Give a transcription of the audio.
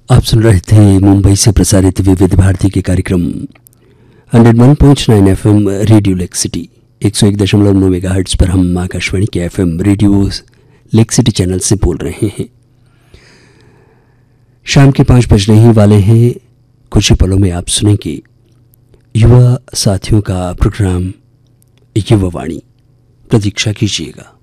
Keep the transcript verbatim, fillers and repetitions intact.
आप सुन रहे थे मुंबई से प्रसारित विविध भारती के कार्यक्रम एक सौ एक पॉइंट नौ एफएम रेडियो लेक सिटी एक सौ एक दशमलव नौ मेगाहर्ट्ज पर हम आकाशवाणी के FM radio lake city channel से बोल रहे हैं। शाम के पाँच बजने ही वाले हैं। कुछ ही पलों में आप सुनेंगे युवा साथियों का प्रोग्राम युवा वाणी। प्रतीक्षा कीजिएगा।